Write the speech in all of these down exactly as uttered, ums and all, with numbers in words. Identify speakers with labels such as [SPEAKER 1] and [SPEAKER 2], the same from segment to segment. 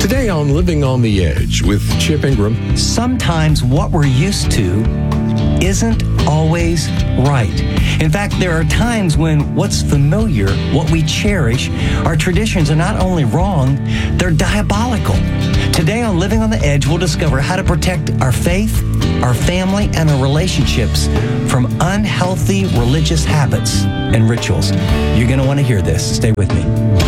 [SPEAKER 1] Today on Living on the Edge with Chip Ingram.
[SPEAKER 2] Sometimes what we're used to isn't always right. In fact, there are times when what's familiar, what we cherish, our traditions are not only wrong, they're diabolical. Today on Living on the Edge, we'll discover how to protect our faith, our family, and our relationships from unhealthy religious habits and rituals. You're going to want to hear this. Stay with me.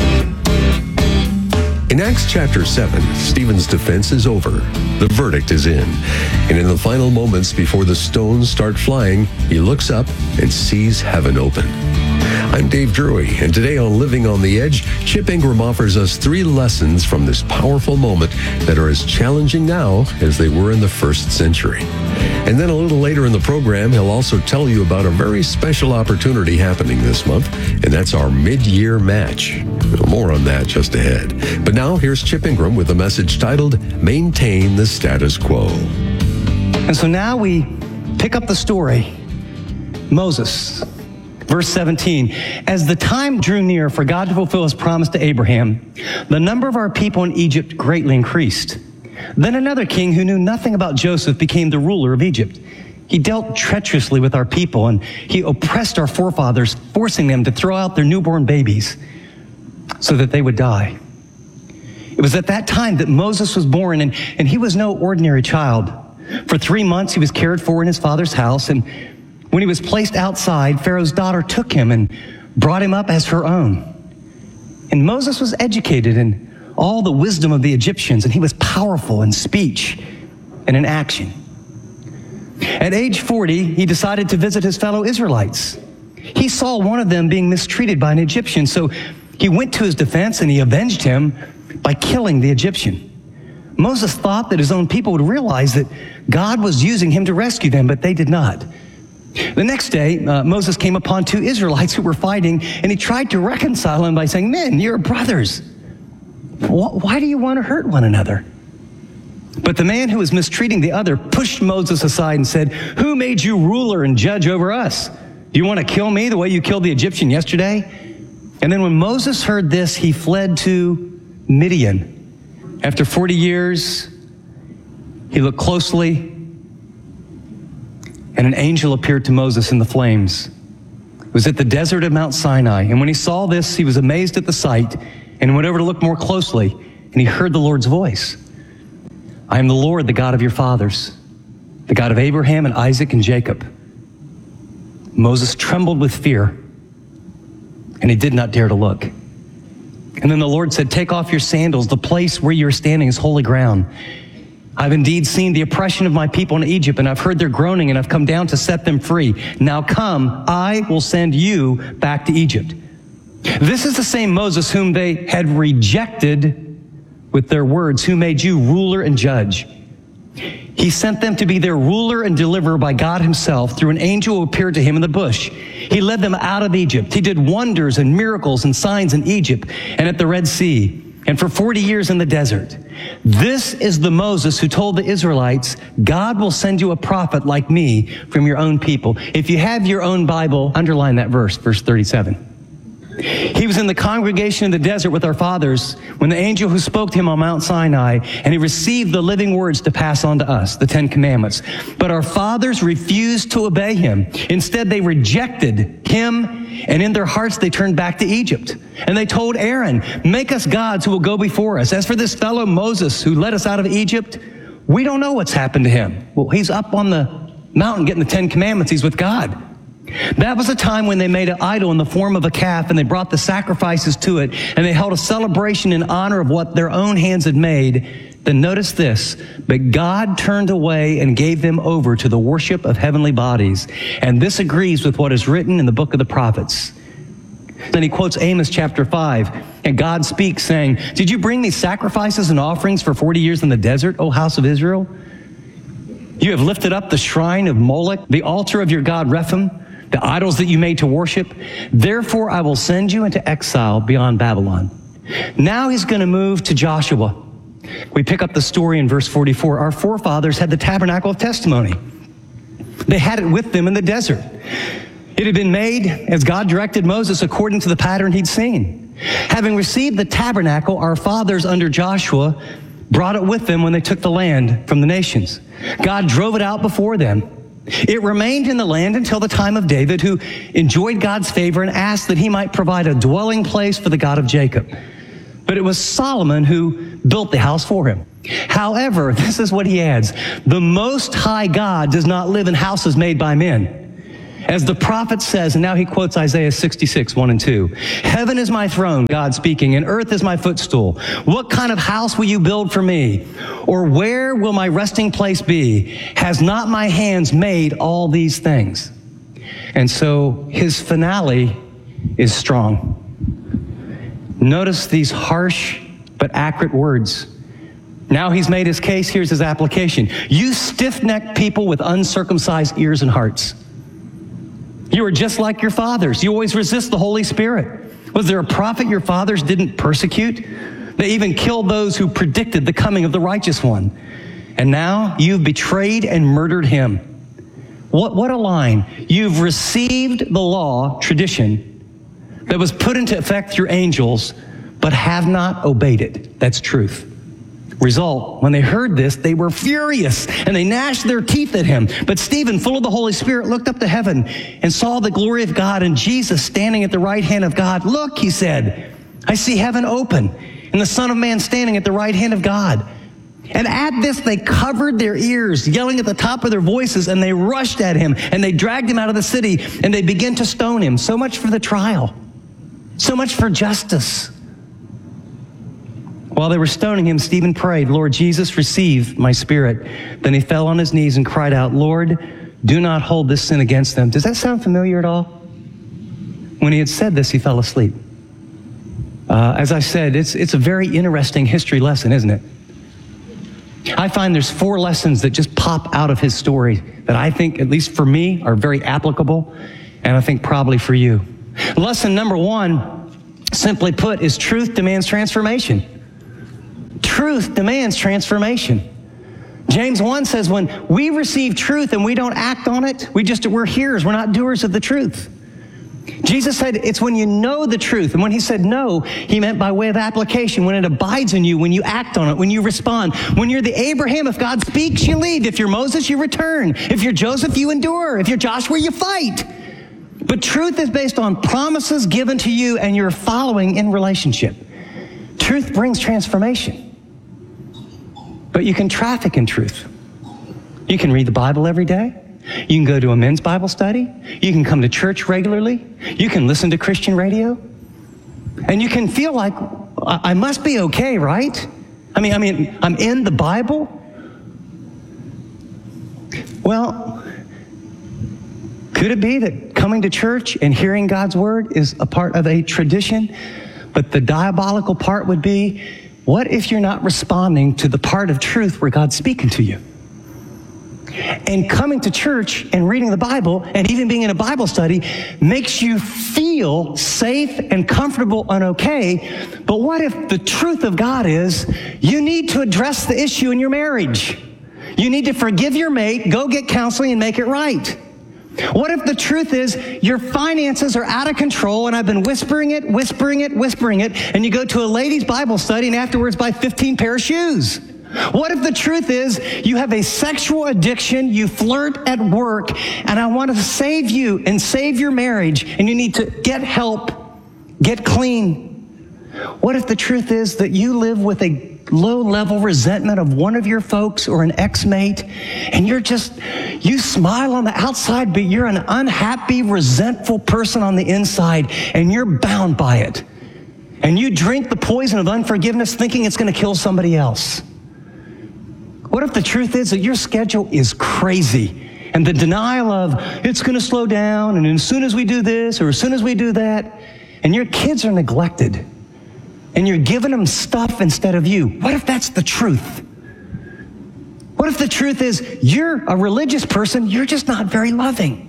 [SPEAKER 1] In Acts chapter seven, Stephen's defense is over. The verdict is in. And in the final moments before the stones start flying, he looks up and sees heaven open. I'm Dave Drury, and today on Living on the Edge, Chip Ingram offers us three lessons from this powerful moment that are as challenging now as they were in the first century. And then a little later in the program, he'll also tell you about a very special opportunity happening this month, and that's our mid-year match. More on that just ahead. But now, here's Chip Ingram with a message titled, Maintain the Status Quo.
[SPEAKER 2] And so now we pick up the story. Moses, verse seventeen, as the time drew near for God to fulfill his promise to Abraham, the number of our people in Egypt greatly increased. Then another king who knew nothing about Joseph became the ruler of Egypt. He dealt treacherously with our people, and he oppressed our forefathers, forcing them to throw out their newborn babies so that they would die. It was at that time that Moses was born, and, and he was no ordinary child. For three months he was cared for in his father's house, and when he was placed outside, Pharaoh's daughter took him and brought him up as her own. And Moses was educated in all the wisdom of the Egyptians, and he was powerful in speech and in action. At age forty, he decided to visit his fellow Israelites. He saw one of them being mistreated by an Egyptian, so he went to his defense and he avenged him by killing the Egyptian. Moses thought that his own people would realize that God was using him to rescue them, but they did not. The next day, uh, Moses came upon two Israelites who were fighting, and he tried to reconcile them by saying, "Men, you're brothers. Why do you want to hurt one another?" But the man who was mistreating the other pushed Moses aside and said, "Who made you ruler and judge over us? Do you want to kill me the way you killed the Egyptian yesterday?" And then when Moses heard this, he fled to Midian. After forty years, he looked closely, and an angel appeared to Moses in the flames. It was at the desert of Mount Sinai. And when he saw this, he was amazed at the sight and went over to look more closely, and he heard the Lord's voice. "I am the Lord, the God of your fathers, the God of Abraham and Isaac and Jacob." Moses trembled with fear, and he did not dare to look. And then the Lord said, "Take off your sandals. The place where you're standing is holy ground. I've indeed seen the oppression of my people in Egypt, and I've heard their groaning, and I've come down to set them free. Now come, I will send you back to Egypt." This is the same Moses whom they had rejected with their words, "Who made you ruler and judge?" He sent them to be their ruler and deliverer by God himself through an angel who appeared to him in the bush. He led them out of Egypt. He did wonders and miracles and signs in Egypt and at the Red Sea, and for forty years in the desert. This is the Moses who told the Israelites, "God will send you a prophet like me from your own people." If you have your own Bible, underline that verse, verse thirty-seven. He was in the congregation in the desert with our fathers when the angel who spoke to him on Mount Sinai, and he received the living words to pass on to us, the Ten Commandments. But our fathers refused to obey him. Instead, they rejected him, and in their hearts they turned back to Egypt. And they told Aaron, "Make us gods who will go before us. As for this fellow Moses who led us out of Egypt, we don't know what's happened to him." Well, he's up on the mountain getting the Ten Commandments. He's with God. That was a time when they made an idol in the form of a calf, and they brought the sacrifices to it, and they held a celebration in honor of what their own hands had made. Then notice this, "But God turned away and gave them over to the worship of heavenly bodies." And this agrees with what is written in the book of the prophets. Then he quotes Amos chapter five, and God speaks saying, "Did you bring these sacrifices and offerings for forty years in the desert, O house of Israel? You have lifted up the shrine of Moloch, the altar of your god Rephaim, the idols that you made to worship. Therefore, I will send you into exile beyond Babylon." Now he's going to move to Joshua. We pick up the story in verse forty-four. Our forefathers had the tabernacle of testimony. They had it with them in the desert. It had been made as God directed Moses according to the pattern he'd seen. Having received the tabernacle, our fathers under Joshua brought it with them when they took the land from the nations. God drove it out before them. It remained in the land until the time of David, who enjoyed God's favor and asked that he might provide a dwelling place for the God of Jacob. But it was Solomon who built the house for him. However, this is what he adds: the Most High God does not live in houses made by men. As the prophet says, and now he quotes Isaiah sixty-six, one and two. Heaven is my throne, God speaking, and earth is my footstool. What kind of house will you build for me? Or where will my resting place be? Has not my hands made all these things? And so his finale is strong. Notice these harsh but accurate words. Now he's made his case, here's his application. You stiff-necked people with uncircumcised ears and hearts. You are just like your fathers. You always resist the Holy Spirit. Was there a prophet your fathers didn't persecute? They even killed those who predicted the coming of the righteous one. And now you've betrayed and murdered him. What, what a line. You've received the law, tradition, that was put into effect through angels, but have not obeyed it. That's truth. Result, when they heard this, they were furious, and they gnashed their teeth at him. But Stephen, full of the Holy Spirit, looked up to heaven and saw the glory of God and Jesus standing at the right hand of God. Look, he said, I see heaven open and the Son of Man standing at the right hand of God. And at this, they covered their ears, yelling at the top of their voices, and they rushed at him, and they dragged him out of the city, and they began to stone him. So much for the trial. So much for justice. While they were stoning him, Stephen prayed, Lord Jesus, receive my spirit. Then he fell on his knees and cried out, Lord, do not hold this sin against them. Does that sound familiar at all? When he had said this, he fell asleep. Uh, as I said, it's, it's a very interesting history lesson, isn't it? I find there's four lessons that just pop out of his story that I think, at least for me, are very applicable, and I think probably for you. Lesson number one, simply put, is truth demands transformation. Truth demands transformation. James one says when we receive truth and we don't act on it, we just, we're hearers, we're not doers of the truth. Jesus said it's when you know the truth. And when he said no, he meant by way of application, when it abides in you, when you act on it, when you respond. When you're the Abraham, if God speaks, you leave. If you're Moses, you return. If you're Joseph, you endure. If you're Joshua, you fight. But truth is based on promises given to you and you're following in relationship. Truth brings transformation. But you can traffic in truth. You can read the Bible every day. You can go to a men's Bible study. You can come to church regularly. You can listen to Christian radio. And you can feel like, I must be okay, right? I mean, I mean, I'm in the Bible. Well, could it be that coming to church and hearing God's word is a part of a tradition? But the diabolical part would be, what if you're not responding to the part of truth where God's speaking to you? And coming to church and reading the Bible and even being in a Bible study makes you feel safe and comfortable and okay. But what if the truth of God is you need to address the issue in your marriage? You need to forgive your mate, go get counseling and make it right. What if the truth is your finances are out of control and I've been whispering it, whispering it, whispering it, and you go to a ladies' Bible study and afterwards buy fifteen pair of shoes? What if the truth is you have a sexual addiction, you flirt at work, and I want to save you and save your marriage, and you need to get help, get clean? What if the truth is that you live with a low-level resentment of one of your folks or an ex-mate, and you're just, you smile on the outside, but you're an unhappy, resentful person on the inside, and you're bound by it. And you drink the poison of unforgiveness thinking it's going to kill somebody else. What if the truth is that your schedule is crazy and the denial of it's going to slow down and as soon as we do this or as soon as we do that, and your kids are neglected and you're giving them stuff instead of you? What if that's the truth? What if the truth is you're a religious person, you're just not very loving?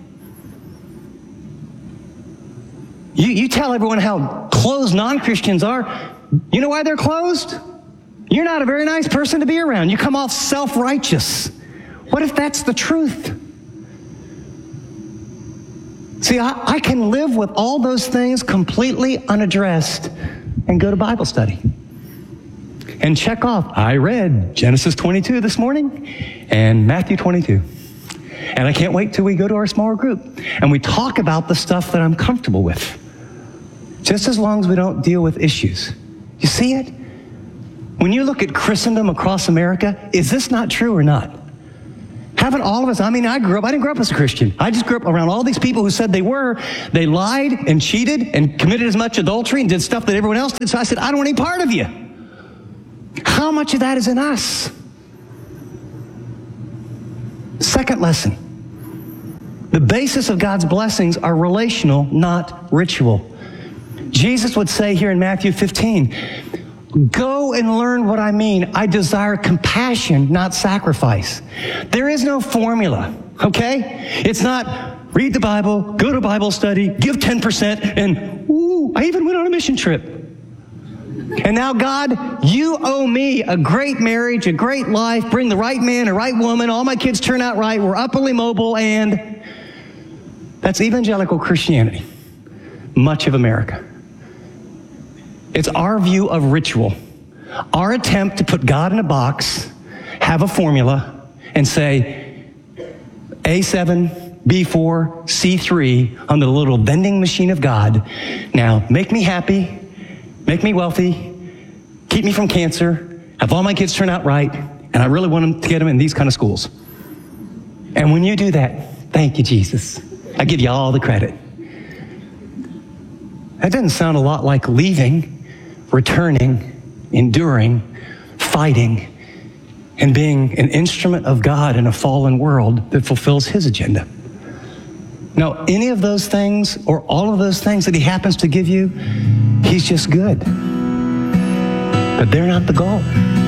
[SPEAKER 2] You, you tell everyone how closed non-Christians are. You know why they're closed? You're not a very nice person to be around. You come off self-righteous. What if that's the truth? See, I, I can live with all those things completely unaddressed and go to Bible study. and check off. I read Genesis twenty-two this morning and Matthew twenty-two. And I can't wait till we go to our smaller group and we talk about the stuff that I'm comfortable with. Just as long as we don't deal with issues. You see it? When you look at Christendom across America, is this not true or not? Haven't all of us, I mean, I grew up, I didn't grow up as a Christian. I just grew up around all these people who said they were. They lied and cheated and committed as much adultery and did stuff that everyone else did. So I said, I don't want any part of you. How much of that is in us? Second lesson. The basis of God's blessings are relational, not ritual. Jesus would say here in Matthew fifteen, go and learn what I mean. I desire compassion, not sacrifice. There is no formula, okay? It's not read the Bible, go to Bible study, give ten percent, and ooh, I even went on a mission trip. And now, God, you owe me a great marriage, a great life, bring the right man, a right woman, all my kids turn out right, we're upwardly mobile, and that's evangelical Christianity, much of America. It's our view of ritual, our attempt to put God in a box, have a formula, and say A seven, B four, C three on the little vending machine of God. Now, make me happy, make me wealthy, keep me from cancer, have all my kids turn out right, and I really want them to get them in these kind of schools. And when you do that, thank you, Jesus. I give you all the credit. That doesn't sound a lot like leaving, returning, enduring, fighting, and being an instrument of God in a fallen world that fulfills his agenda. Now, any of those things or all of those things that he happens to give you, he's just good. But they're not the goal.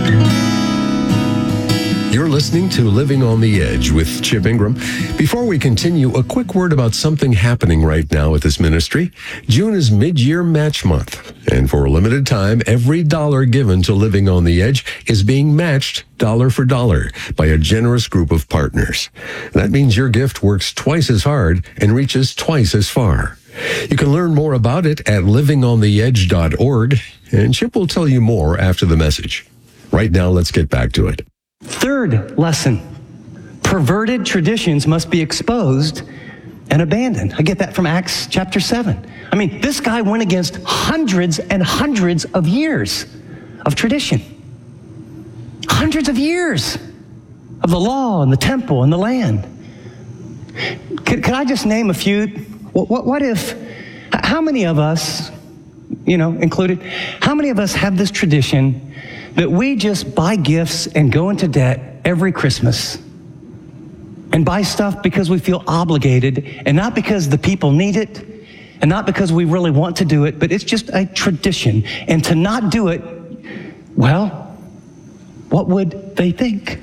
[SPEAKER 1] You're listening to Living on the Edge with Chip Ingram. Before we continue, a quick word about something happening right now at this ministry. June is mid-year match month, and for a limited time, every dollar given to Living on the Edge is being matched dollar for dollar by a generous group of partners. That means your gift works twice as hard and reaches twice as far. You can learn more about it at living on the edge dot org, and Chip will tell you more after the message. Right now, let's get back to it.
[SPEAKER 2] Third lesson, perverted traditions must be exposed and abandoned. I get that from Acts chapter seven. I mean, this guy went against hundreds and hundreds of years of tradition. Hundreds of years of the law and the temple and the land. Could, could I just name a few? What, what, what if, how many of us, you know, included, how many of us have this tradition that we just buy gifts and go into debt every Christmas and buy stuff because we feel obligated and not because the people need it and not because we really want to do it, but it's just a tradition. And to not do it, well, what would they think?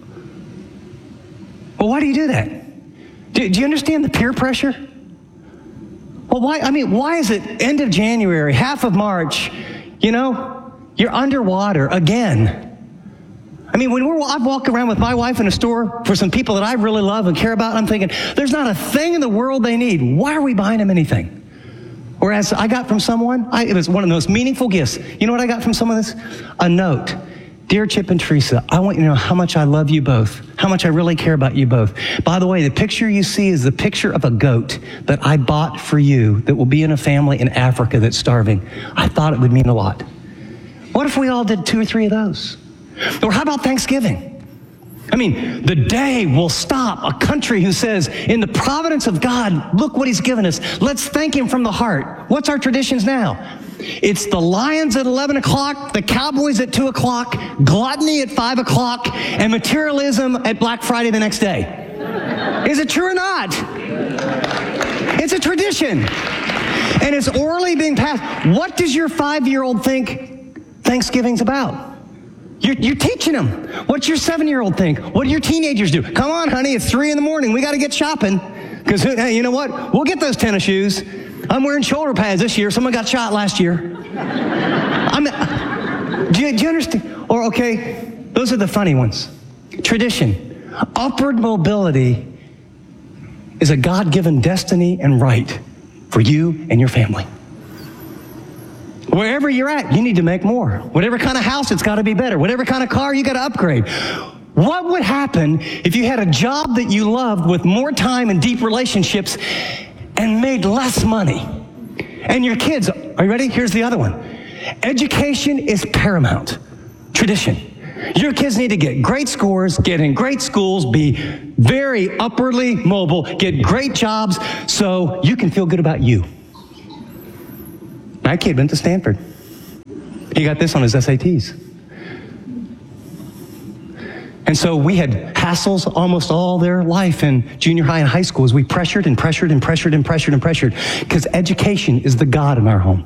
[SPEAKER 2] Well, why do you do that? Do, do you understand the peer pressure? Well, why, I mean, why is it end of January, half of March, you know, you're underwater again. I mean, when we're, I've walked around with my wife in a store for some people that I really love and care about, I'm thinking, there's not a thing in the world they need. Why are we buying them anything? Whereas I got from someone, I, it was one of the most meaningful gifts. You know what I got from someone? This? A note. Dear Chip and Teresa, I want you to know how much I love you both, how much I really care about you both. By the way, the picture you see is the picture of a goat that I bought for you that will be in a family in Africa that's starving. I thought it would mean a lot. What if we all did two or three of those? Or how about Thanksgiving? I mean, the day will stop a country who says, in the providence of God, look what he's given us. Let's thank him from the heart. What's our traditions now? It's the Lions at eleven o'clock, the Cowboys at two o'clock, gluttony at five o'clock, and materialism at Black Friday the next day. Is it true or not? It's a tradition. And it's orally being passed. What does your five-year-old think Thanksgiving's about? You're, you're teaching them. What's your seven-year-old think? What do your teenagers do? Come on, honey, it's three in the morning. We got to get shopping. Because, hey, you know what? We'll get those tennis shoes. I'm wearing shoulder pads this year. Someone got shot last year. I'm, do, you, do you understand? Or, okay, those are the funny ones. Tradition. Upward mobility is a God-given destiny and right for you and your family. Wherever you're at, you need to make more. Whatever kind of house, it's got to be better. Whatever kind of car, you got to upgrade. What would happen if you had a job that you loved with more time and deep relationships and made less money? And your kids, are you ready? Here's the other one. Education is paramount. Tradition. Your kids need to get great scores, get in great schools, be very upwardly mobile, get great jobs so you can feel good about you. My kid went to Stanford. He got this on his S A Ts. And so we had hassles almost all their life in junior high and high school as we pressured and pressured and pressured and pressured and pressured because education is the God in our home.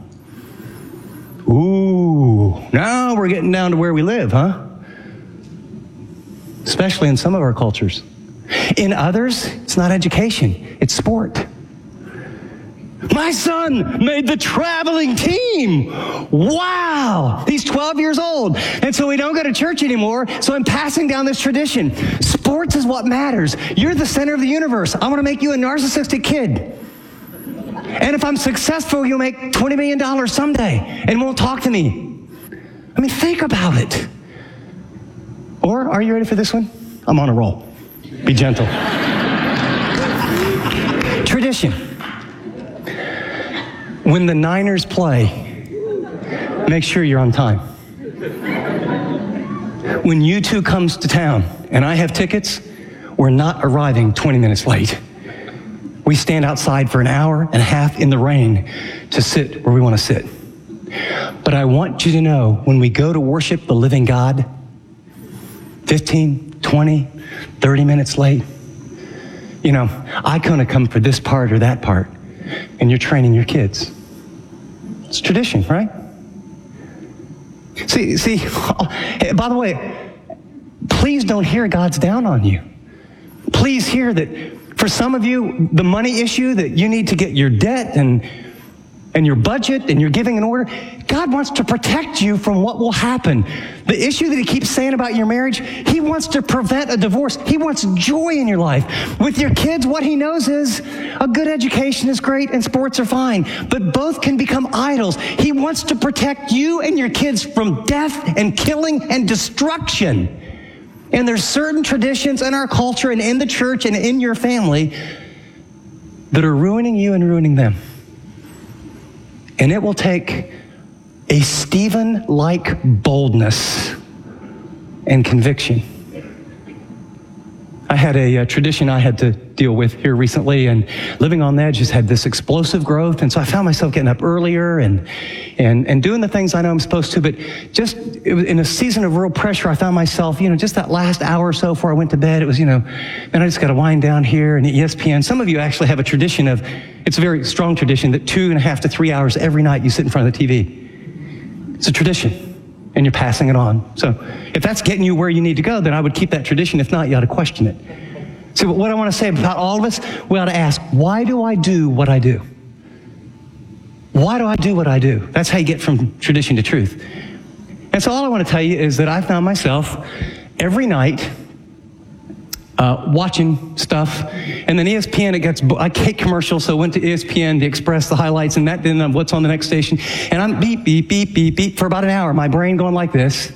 [SPEAKER 2] Ooh, now we're getting down to where we live, huh? Especially in some of our cultures. In others, it's not education, it's sport. My son made the traveling team. Wow. He's twelve years old. And so we don't go to church anymore. So I'm passing down this tradition. Sports is what matters. You're the center of the universe. I want to make you a narcissistic kid. And if I'm successful, you'll make twenty million dollars someday and won't talk to me. I mean, think about it. Or are you ready for this one? I'm on a roll. Be gentle. Tradition. When the Niners play, make sure you're on time. When U two comes to town and I have tickets, we're not arriving twenty minutes late. We stand outside for an hour and a half in the rain to sit where we want to sit. But I want you to know, when we go to worship the living God, fifteen, twenty, thirty minutes late, you know, I couldn't have come for this part or that part, and you're training your kids. It's tradition, right? See, see, by the way, please don't hear God's down on you. Please hear that for some of you, the money issue that you need to get your debt and and your budget and your giving in order, God wants to protect you from what will happen. The issue that he keeps saying about your marriage, he wants to prevent a divorce. He wants joy in your life. With your kids, what he knows is a good education is great and sports are fine, but both can become idols. He wants to protect you and your kids from death and killing and destruction. And there's certain traditions in our culture and in the church and in your family that are ruining you and ruining them. And it will take a Stephen-like boldness and conviction. I had a, a tradition I had to deal with here recently, and Living on the Edge has had this explosive growth, and so I found myself getting up earlier and and and doing the things I know I'm supposed to, but just it was in a season of real pressure, I found myself, you know, just that last hour or so before I went to bed, it was, you know, man, I just got to wind down here and E S P N. Some of you actually have a tradition of, it's a very strong tradition that two and a half to three hours every night you sit in front of the T V. It's a tradition, and you're passing it on. So if that's getting you where you need to go, then I would keep that tradition. If not, you ought to question it. So what I want to say about all of us, we ought to ask, why do I do what I do? Why do I do what I do? That's how you get from tradition to truth. And so all I want to tell you is that I found myself every night uh, watching stuff, and then E S P N, it gets, I hate commercials, so I went to E S P N, the Express, the highlights, and that, then um, what's on the next station, and I'm beep, beep, beep, beep, beep, for about an hour, my brain going like this.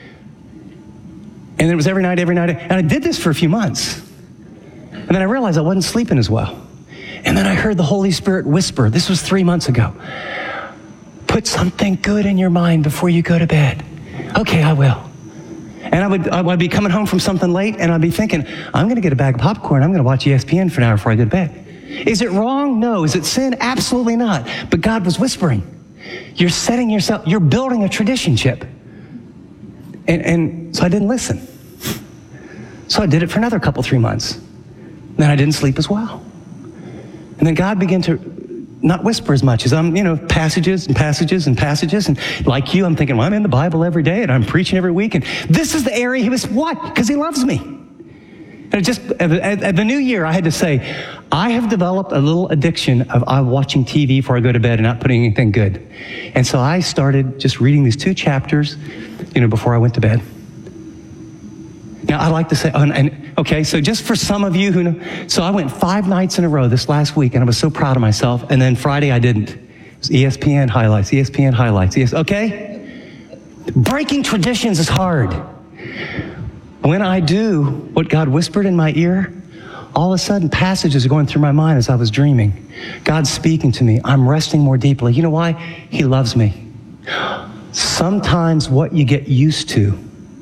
[SPEAKER 2] And it was every night, every night, and I did this for a few months. And then I realized I wasn't sleeping as well. And then I heard the Holy Spirit whisper, this was three months ago, put something good in your mind before you go to bed. Okay, I will. And I would, I would be coming home from something late, and I'd be thinking, I'm going to get a bag of popcorn. I'm going to watch E S P N for an hour before I go to bed. Is it wrong? No. Is it sin? Absolutely not. But God was whispering. You're setting yourself, you're building a tradition chip. And, and so I didn't listen. So I did it for another couple, three months. Then I didn't sleep as well. And then God began to not whisper as much as I'm, you know, passages and passages and passages. And like you, I'm thinking, well, I'm in the Bible every day and I'm preaching every week. And this is the area he was, what? Because he loves me. And it just, at, at, at the new year, I had to say, I have developed a little addiction of I'm watching T V before I go to bed and not putting anything good. And so I started just reading these two chapters, you know, before I went to bed. Now, I like to say, oh, and, okay, so just for some of you who know, so I went five nights in a row this last week, and I was so proud of myself, and then Friday I didn't. E S P N highlights, E S P N highlights, E S- okay? Breaking traditions is hard. When I do what God whispered in my ear, all of a sudden passages are going through my mind as I was dreaming. God's speaking to me. I'm resting more deeply. You know why? He loves me. Sometimes what you get used to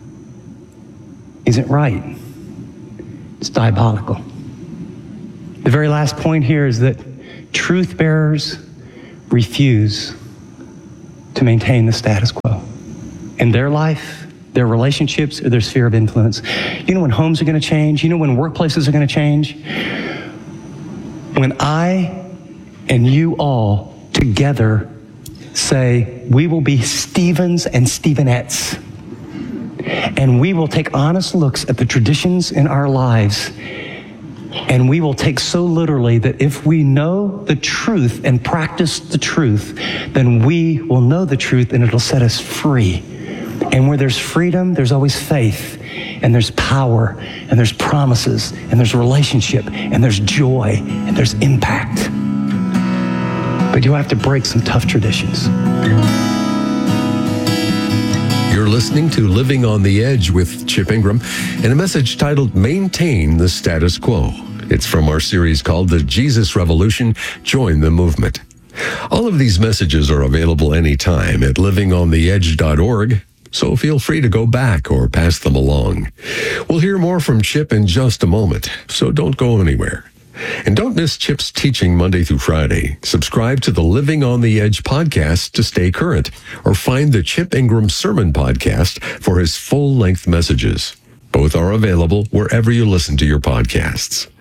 [SPEAKER 2] isn't right. It's diabolical. The very last point here is that truth bearers refuse to maintain the status quo in their life, their relationships, or their sphere of influence. You know when homes are going to change? You know when workplaces are going to change? When I and you all together say, we will be Stevens and Stevenettes, and we will take honest looks at the traditions in our lives, and we will take so literally that if we know the truth and practice the truth, then we will know the truth and it'll set us free. And where there's freedom, there's always faith, and there's power, and there's promises, and there's relationship, and there's joy, and there's impact. But you have to break some tough traditions.
[SPEAKER 1] You're listening to Living on the Edge with Chip Ingram and a message titled Maintain the Status Quo. It's from our series called The Jesus Revolution, Join the Movement. All of these messages are available anytime at living on the edge dot org, so feel free to go back or pass them along. We'll hear more from Chip in just a moment, so don't go anywhere. And don't miss Chip's teaching Monday through Friday. Subscribe to the Living on the Edge podcast to stay current, or find the Chip Ingram Sermon Podcast for his full-length messages. Both are available wherever you listen to your podcasts.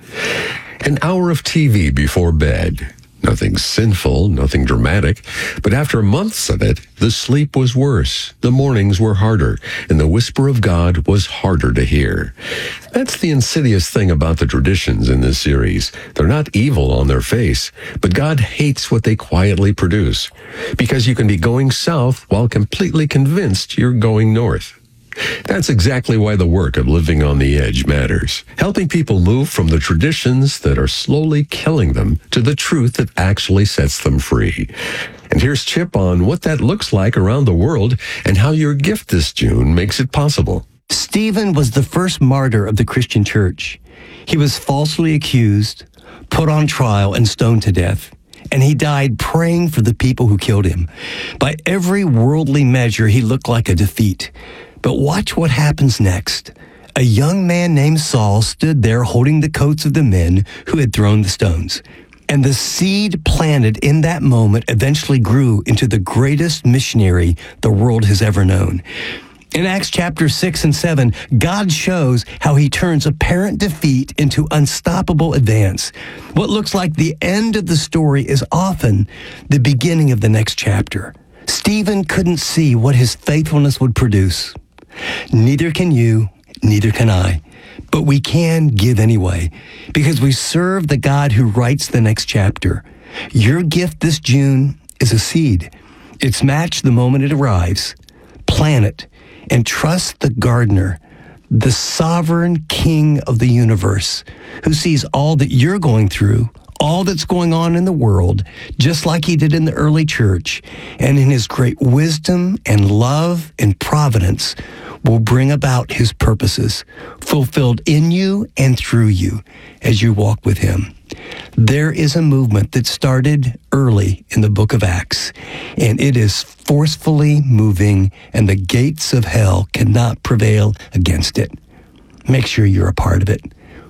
[SPEAKER 1] An hour of T V before bed. Nothing sinful, nothing dramatic, but after months of it, the sleep was worse, the mornings were harder, and the whisper of God was harder to hear. That's the insidious thing about the traditions in this series. They're not evil on their face, but God hates what they quietly produce, because you can be going south while completely convinced you're going north. That's exactly why the work of Living on the Edge matters, helping people move from the traditions that are slowly killing them to the truth that actually sets them free. And here's Chip on what that looks like around the world and how your gift this June makes it possible.
[SPEAKER 2] Stephen was the first martyr of the Christian church. He was falsely accused, put on trial, and stoned to death. And he died praying for the people who killed him. By every worldly measure, he looked like a defeat. But watch what happens next. A young man named Saul stood there holding the coats of the men who had thrown the stones. And the seed planted in that moment eventually grew into the greatest missionary the world has ever known. In Acts chapter six and seven, God shows how he turns apparent defeat into unstoppable advance. What looks like the end of the story is often the beginning of the next chapter. Stephen couldn't see what his faithfulness would produce. Neither can you, neither can I. But we can give anyway, because we serve the God who writes the next chapter. Your gift this June is a seed. It's matched the moment it arrives. Plant it and trust the gardener, the sovereign king of the universe, who sees all that you're going through, all that's going on in the world, just like he did in the early church, and in his great wisdom and love and providence will bring about his purposes, fulfilled in you and through you as you walk with him. There is a movement that started early in the book of Acts, and it is forcefully moving, and the gates of hell cannot prevail against it. Make sure you're a part of it.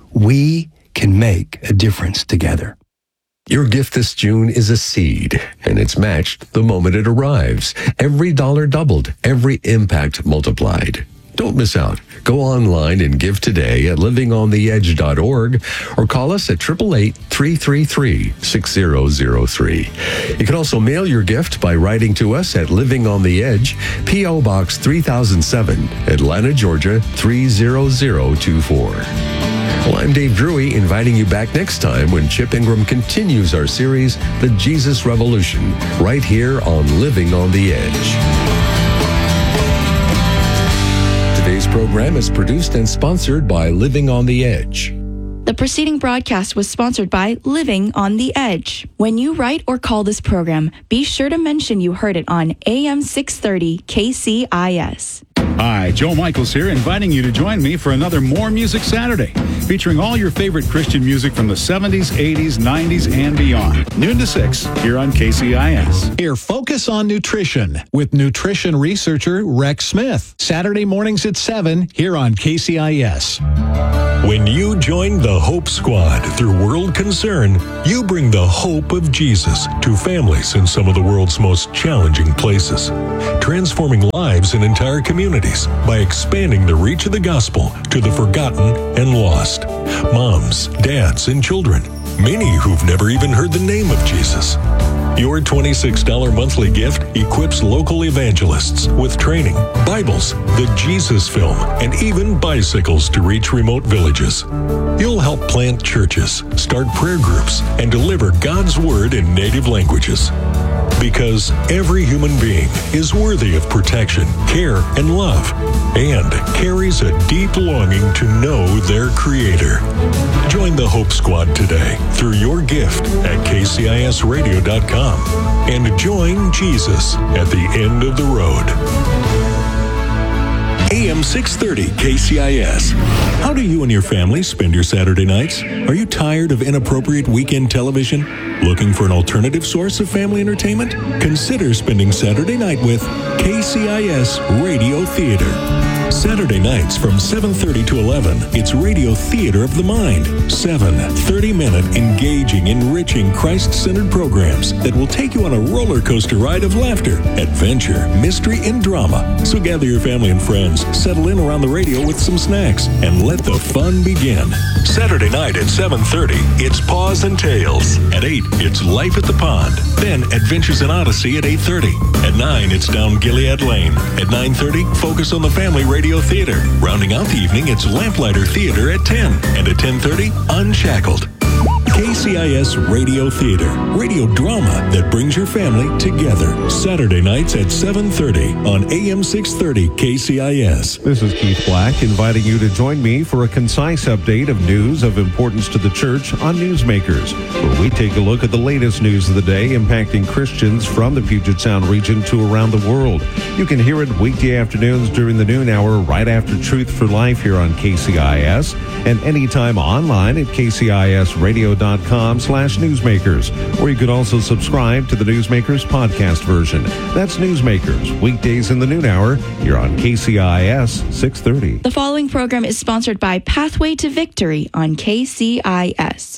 [SPEAKER 2] We can make a difference together.
[SPEAKER 1] Your gift this June is a seed, and it's matched the moment it arrives. Every dollar doubled, every impact multiplied. Don't miss out. Go online and give today at living on the edge dot org or call us at eight eight eight, three three three, six zero zero three. You can also mail your gift by writing to us at Living on the Edge, P O Box three thousand seven, Atlanta, Georgia three zero zero two four. Well, I'm Dave Drury, inviting you back next time when Chip Ingram continues our series, The Jesus Revolution, right here on Living on the Edge. Today's program is produced and sponsored by Living on the Edge.
[SPEAKER 3] The preceding broadcast was sponsored by Living on the Edge. When you write or call this program, be sure to mention you heard it on A M six thirty K C I S.
[SPEAKER 4] Hi, Joe Michaels here, inviting you to join me for another More Music Saturday, featuring all your favorite Christian music from the seventies, eighties, nineties, and beyond. Noon to six, here on K C I S.
[SPEAKER 5] Here, Focus on Nutrition with nutrition researcher Rex Smith. Saturday mornings at seven, here on K C I S.
[SPEAKER 6] When you join the Hope Squad through World Concern, you bring the hope of Jesus to families in some of the world's most challenging places, transforming lives in entire communities by expanding the reach of the gospel to the forgotten and lost. Moms, dads, and children, many who've never even heard the name of Jesus. Your twenty-six dollars monthly gift equips local evangelists with training, Bibles, the Jesus film, and even bicycles to reach remote villages. You'll help plant churches, start prayer groups, and deliver God's Word in native languages. Because every human being is worthy of protection, care, and love, and carries a deep longing to know their Creator. Join the Hope Squad today through your gift at K C I S radio dot com and join Jesus at the end of the road. A M six thirty K C I S. How do you and your family spend your Saturday nights? Are you tired of inappropriate weekend television? Looking for an alternative source of family entertainment? Consider spending Saturday night with K C I S Radio Theater. Saturday nights from seven thirty to eleven, it's Radio Theater of the Mind. Seven thirty-minute, engaging, enriching, Christ-centered programs that will take you on a roller coaster ride of laughter, adventure, mystery, and drama. So gather your family and friends, settle in around the radio with some snacks, and let the fun begin. Saturday night at seven thirty, it's Paws and Tales. At eight, it's Life at the Pond. Then Adventures in Odyssey at eight thirty. At nine, it's Down Gilead Lane. At nine thirty, Focus on the Family Radio Theater. Rounding out the evening, it's Lamplighter Theater at ten. And at ten thirty, Unshackled. K C I S Radio Theater, radio drama that brings your family together. Saturday nights at seven thirty on A M six thirty K C I S.
[SPEAKER 7] This is Keith Black inviting you to join me for a concise update of news of importance to the church on Newsmakers, where we take a look at the latest news of the day impacting Christians from the Puget Sound region to around the world. You can hear it weekday afternoons during the noon hour right after Truth for Life here on K C I S, and anytime online at K C I S radio dot com slash newsmakers, or you could also subscribe to the Newsmakers podcast version. That's Newsmakers, weekdays in the noon hour here on K C I S six thirty.
[SPEAKER 3] The following program is sponsored by Pathway to Victory on K C I S.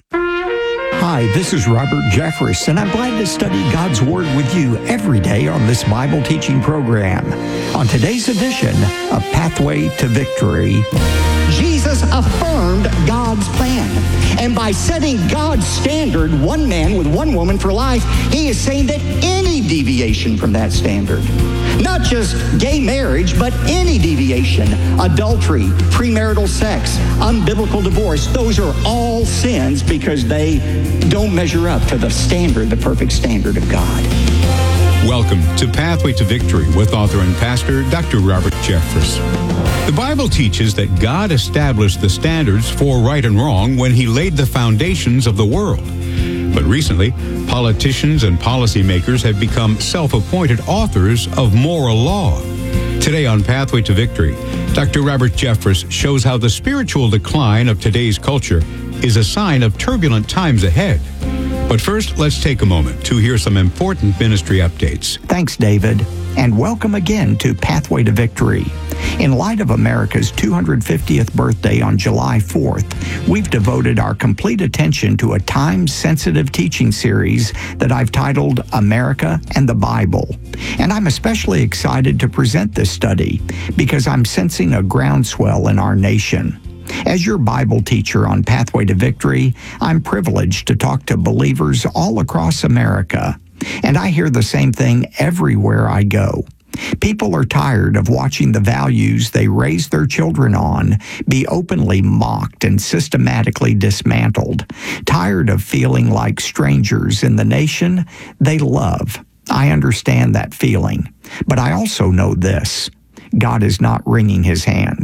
[SPEAKER 8] Hi, this is Robert Jeffress, and I'm glad to study God's Word with you every day on this Bible teaching program. On today's edition of Pathway to Victory,
[SPEAKER 9] Jesus affirmed God's plan. And by setting God's standard, one man with one woman for life, he is saying that any deviation from that standard, not just gay marriage, but any deviation, adultery, premarital sex, unbiblical divorce, those are all sins because they don't measure up to the standard, the perfect standard of God.
[SPEAKER 4] Welcome to Pathway to Victory with author and pastor Doctor Robert Jeffress. The Bible teaches that God established the standards for right and wrong when he laid the foundations of the world. But recently, politicians and policymakers have become self-appointed authors of moral law. Today on Pathway to Victory, Doctor Robert Jeffress shows how the spiritual decline of today's culture is a sign of turbulent times ahead. But first, let's take a moment to hear some important ministry updates.
[SPEAKER 8] Thanks, David, and welcome again to Pathway to Victory. In light of America's two hundred fiftieth birthday on July fourth, we've devoted our complete attention to a time-sensitive teaching series that I've titled America and the Bible. And I'm especially excited to present this study because I'm sensing a groundswell in our nation. As your Bible teacher on Pathway to Victory, I'm privileged to talk to believers all across America. And I hear the same thing everywhere I go. People are tired of watching the values they raise their children on be openly mocked and systematically dismantled. Tired of feeling like strangers in the nation they love. I understand that feeling. But I also know this. God is not wringing his hands.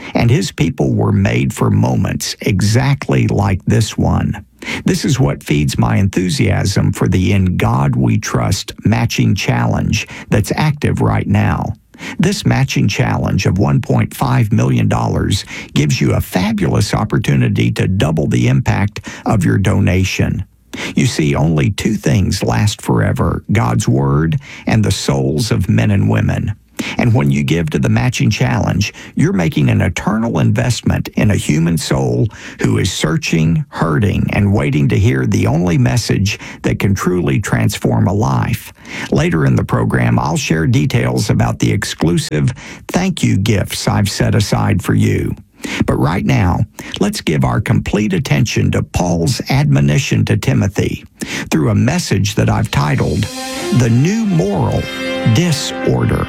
[SPEAKER 8] And his people were made for moments exactly like this one. This is what feeds my enthusiasm for the In God We Trust matching challenge that's active right now. This matching challenge of one point five million dollars gives you a fabulous opportunity to double the impact of your donation. You see, only two things last forever: God's Word and the souls of men and women. And when you give to the matching challenge, you're making an eternal investment in a human soul who is searching, hurting, and waiting to hear the only message that can truly transform a life. Later in the program, I'll share details about the exclusive thank you gifts I've set aside for you. But right now, let's give our complete attention to Paul's admonition to Timothy through a message that I've titled, The New Moral Disorder.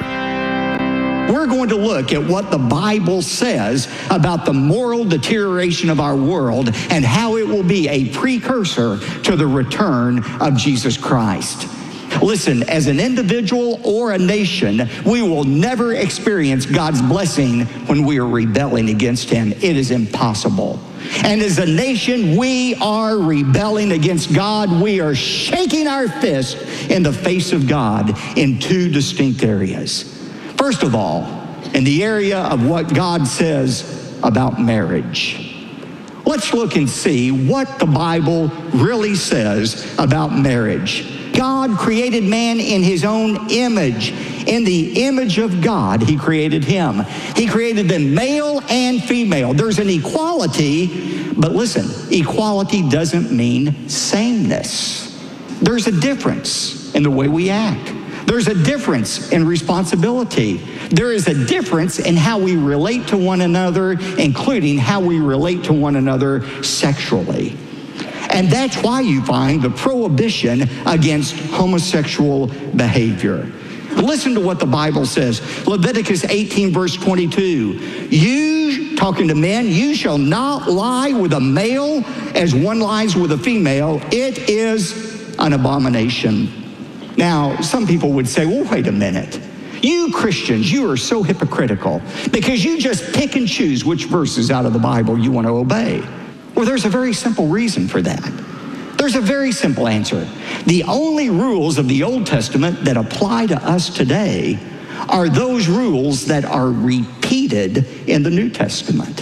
[SPEAKER 9] We're going to look at what the Bible says about the moral deterioration of our world and how it will be a precursor to the return of Jesus Christ. Listen, as an individual or a nation, we will never experience God's blessing when we are rebelling against Him. It is impossible. And as a nation, we are rebelling against God. We are shaking our fist in the face of God in two distinct areas. First of all, in the area of what God says about marriage. Let's look and see what the Bible really says about marriage. God created man in His own image. In the image of God, He created him. He created them male and female. There's an equality, but listen, equality doesn't mean sameness. There's a difference in the way we act. There's a difference in responsibility. There is a difference in how we relate to one another, including how we relate to one another sexually. And that's why you find the prohibition against homosexual behavior. Listen to what the Bible says. Leviticus eighteen, verse twenty-two. You, talking to men, you shall not lie with a male as one lies with a female. It is an abomination. Now, some people would say, well, wait a minute. You Christians, you are so hypocritical because you just pick and choose which verses out of the Bible you want to obey. Well, there's a very simple reason for that. There's a very simple answer. The only rules of the Old Testament that apply to us today are those rules that are repeated in the New Testament.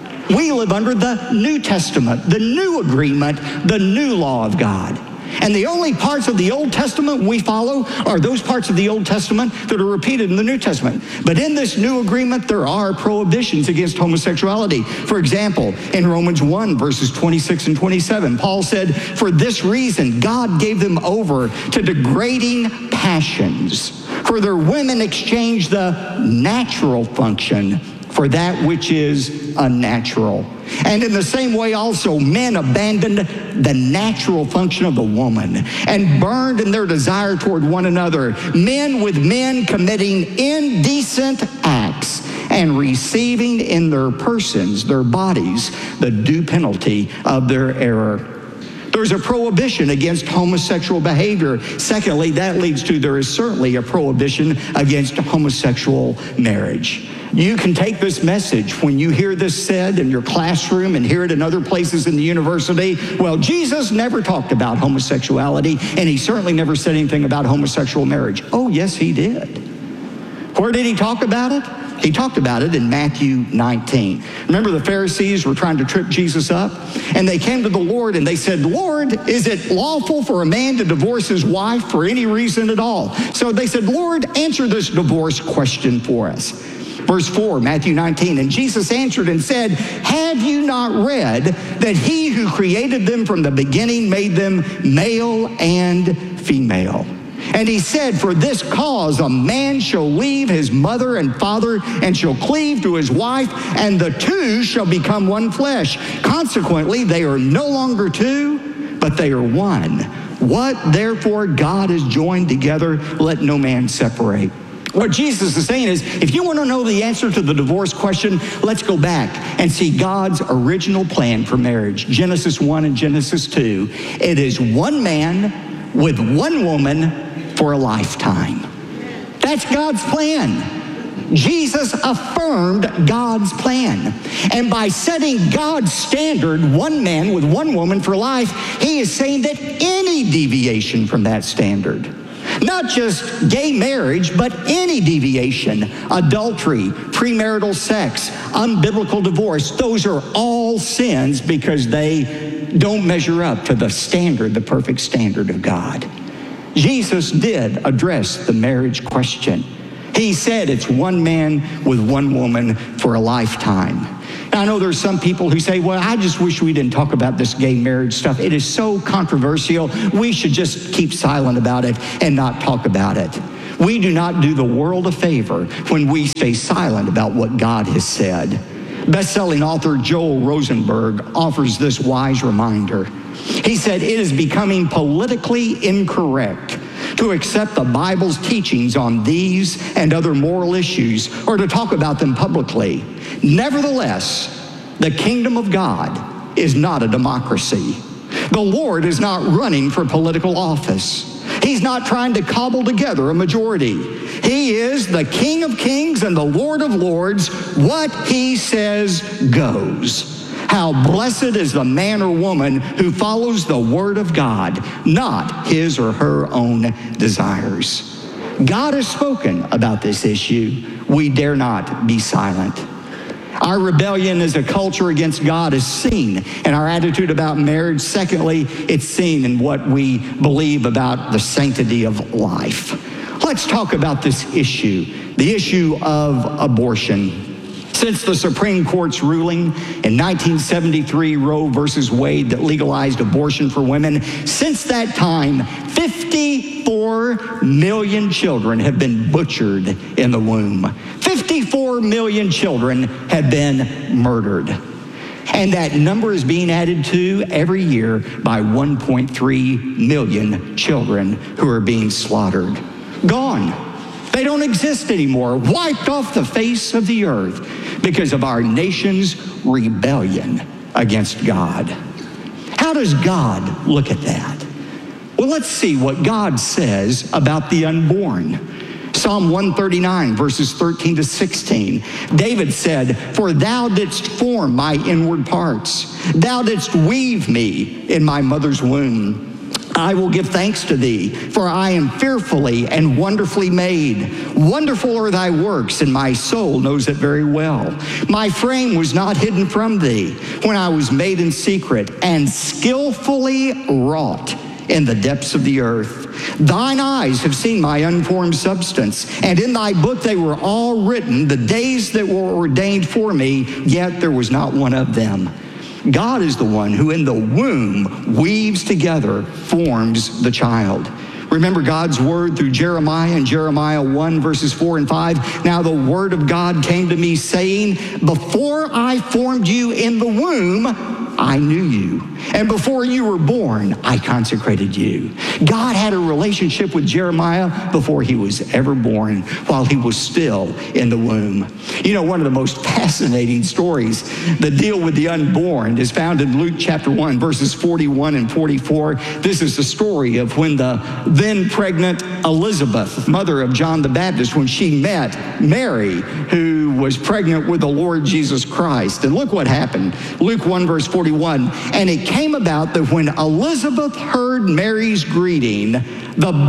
[SPEAKER 9] We live under the New Testament, the new agreement, the new law of God. And the only parts of the Old Testament we follow are those parts of the Old Testament that are repeated in the New Testament. But in this new agreement, there are prohibitions against homosexuality. For example, in Romans one, verses twenty-six and twenty-seven, Paul said, for this reason, God gave them over to degrading passions. For their women exchanged the natural function for that which is unnatural. And in the same way also, men abandoned the natural function of the woman and burned in their desire toward one another, men with men committing indecent acts and receiving in their persons, their bodies, the due penalty of their error. There's a prohibition against homosexual behavior. Secondly, that leads to there is certainly a prohibition against homosexual marriage. You can take this message when you hear this said in your classroom and hear it in other places in the university. Well, Jesus never talked about homosexuality, and He certainly never said anything about homosexual marriage. Oh, yes, He did. Where did He talk about it? He talked about it in Matthew nineteen. Remember, the Pharisees were trying to trip Jesus up, and they came to the Lord and they said, Lord, is it lawful for a man to divorce his wife for any reason at all? So they said, Lord, answer this divorce question for us. Verse four, Matthew nineteen, and Jesus answered and said, have you not read that He who created them from the beginning made them male and female? And He said, for this cause a man shall leave his mother and father and shall cleave to his wife, and the two shall become one flesh. Consequently, they are no longer two, but they are one. What therefore God has joined together, let no man separate. What Jesus is saying is, if you want to know the answer to the divorce question, let's go back and see God's original plan for marriage. Genesis one and Genesis two. It is one man with one woman for a lifetime. That's God's plan. Jesus affirmed God's plan. And by setting God's standard, one man with one woman for life, he is saying that any deviation from that standard, not just gay marriage, but any deviation, adultery, premarital sex, unbiblical divorce, those are all sins because they don't measure up to the standard, the perfect standard of God. Jesus did address the marriage question. He said it's one man with one woman for a lifetime. Now, I know there's some people who say, well, I just wish we didn't talk about this gay marriage stuff. It is so controversial. We should just keep silent about it and not talk about it. We do not do the world a favor when we stay silent about what God has said. Best-selling author Joel Rosenberg offers this wise reminder. He said, it is becoming politically incorrect to accept the Bible's teachings on these and other moral issues or to talk about them publicly. Nevertheless, the kingdom of God is not a democracy. The Lord is not running for political office. He's not trying to cobble together a majority. He is the King of Kings and the Lord of Lords. What he says goes. How blessed is the man or woman who follows the word of God, not his or her own desires. God has spoken about this issue. We dare not be silent. Our rebellion as a culture against God is seen in our attitude about marriage. Secondly, it's seen in what we believe about the sanctity of life. Let's talk about this issue, the issue of abortion. Since the Supreme Court's ruling in nineteen seventy-three, Roe versus Wade, that legalized abortion for women, since that time, fifty-four million children have been butchered in the womb. fifty-four million children have been murdered. And that number is being added to every year by one point three million children who are being slaughtered. Gone. They don't exist anymore, wiped off the face of the earth because of our nation's rebellion against God. How does God look at that? Well, let's see what God says about the unborn. Psalm one thirty-nine, verses thirteen to sixteen. David said, for thou didst form my inward parts. Thou didst weave me in my mother's womb. I will give thanks to thee, for I am fearfully and wonderfully made. Wonderful are thy works, and my soul knows it very well. My frame was not hidden from thee when I was made in secret and skillfully wrought in the depths of the earth. Thine eyes have seen my unformed substance, and in thy book they were all written, the days that were ordained for me, yet there was not one of them. God is the one who in the womb weaves together, forms the child. Remember God's word through Jeremiah in Jeremiah one, verses four and five. Now the word of God came to me saying, before I formed you in the womb, I knew you. And before you were born, I consecrated you. God had a relationship with Jeremiah before he was ever born, while he was still in the womb. You know, one of the most fascinating stories that deal with the unborn is found in Luke chapter one, verses forty-one and forty-four. This is the story of when the then pregnant Elizabeth, mother of John the Baptist, when she met Mary, who was pregnant with the Lord Jesus Christ. And look what happened. Luke one, verse forty-one. And it came about that when Elizabeth heard Mary's greeting, the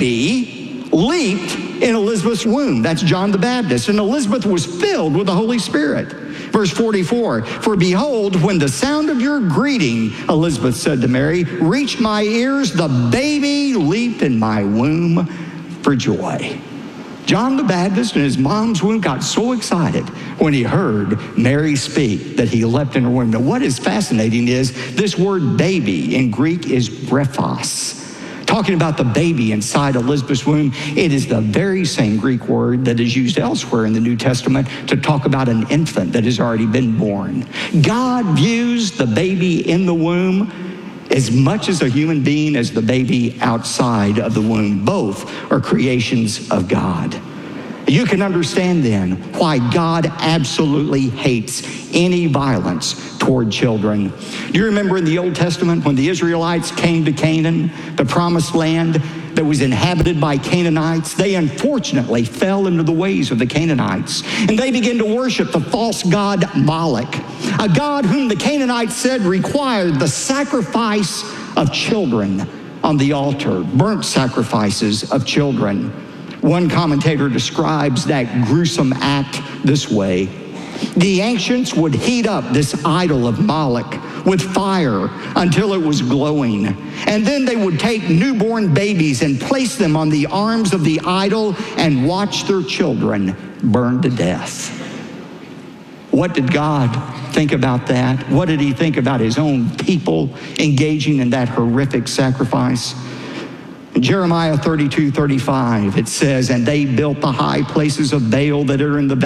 [SPEAKER 9] baby leaped in Elizabeth's womb. That's John the Baptist. And Elizabeth was filled with the Holy Spirit. Verse forty-four, for behold, when the sound of your greeting, Elizabeth said to Mary, reached my ears, the baby leaped in my womb for joy. John the Baptist in his mom's womb got so excited when he heard Mary speak that he leapt in her womb. Now, what is fascinating is this word baby in Greek is brephos. Talking about the baby inside Elizabeth's womb, it is the very same Greek word that is used elsewhere in the New Testament to talk about an infant that has already been born. God views the baby in the womb as much as a human being as the baby outside of the womb. Both are creations of God. You can understand then why God absolutely hates any violence toward children. Do you remember in the Old Testament when the Israelites came to Canaan, the promised land, that was inhabited by Canaanites. They unfortunately fell into the ways of the Canaanites, and they began to worship the false god Moloch, a god whom the Canaanites said required the sacrifice of children on the altar, burnt sacrifices of children. One commentator describes that gruesome act this way: the ancients would heat up this idol of Moloch with fire until it was glowing. And then they would take newborn babies and place them on the arms of the idol and watch their children burn to death. What did God think about that? What did he think about his own people engaging in that horrific sacrifice? In Jeremiah thirty-two thirty-five, it says, "And they built the high places of Baal that are in the